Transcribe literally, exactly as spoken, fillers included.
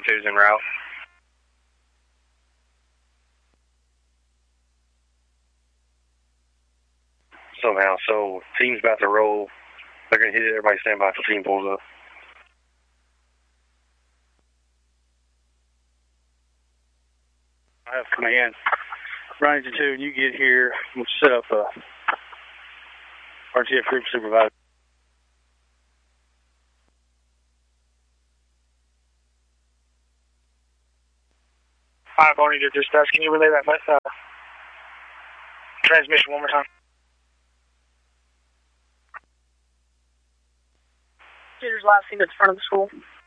two's en route. Somehow, so team's about to roll. They're going to hit it. Everybody stand by till team pulls up. I have command. Ronnie to two, and you get here. We'll set up a R T F group supervisor. Five Barney to dispatch. Can you relay that uh, transmission one more time? There's last seen at the front of the school.